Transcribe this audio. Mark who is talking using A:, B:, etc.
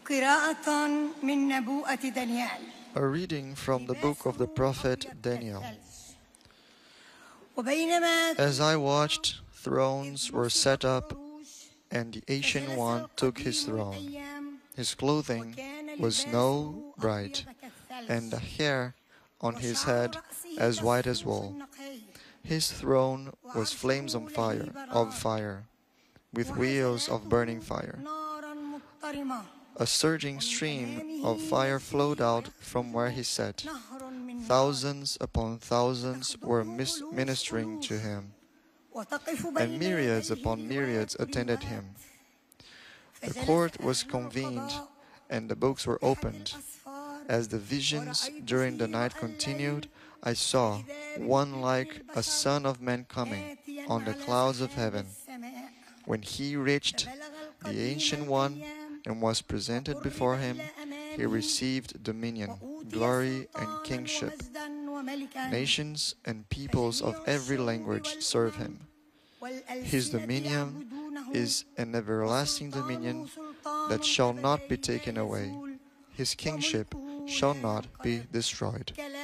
A: قراءة من نبوءة دانيال.
B: A reading from the book of the prophet Daniel. As I watched, thrones were set up, and the Ancient One took his throne. His clothing was snow bright, and the hair on his head as white as wool. His throne was flames of fire, with wheels of burning fire. A surging stream of fire flowed out from where he sat. Thousands upon thousands were ministering to him, and myriads upon myriads attended him. The court was convened, and the books were opened. As the visions during the night continued, I saw one like a son of man coming on the clouds of heaven. When he reached the Ancient One and was presented before him, he received dominion, glory, and kingship. Nations and peoples of every language serve him. His dominion is an everlasting dominion that shall not be taken away. His kingship shall not be destroyed.